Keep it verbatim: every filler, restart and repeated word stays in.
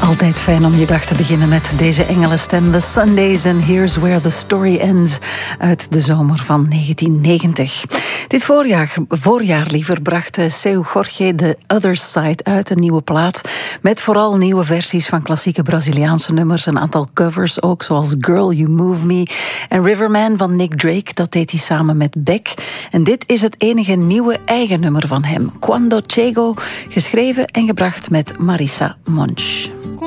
Altijd fijn om je dag te beginnen met deze engelenstem. The Sundays and Here's Where the Story Ends. Uit de zomer van negentien negentig. Dit voorjaar, voorjaar liever, bracht Seu Jorge The Other Side uit. Een nieuwe plaat met vooral nieuwe versies van klassieke Braziliaanse nummers. Een aantal covers ook, zoals Girl You Move Me. En Riverman van Nick Drake, dat deed hij samen met Beck. En dit is het enige nieuwe eigen nummer van hem. Quando Chego, geschreven en gebracht met Marisa Monch.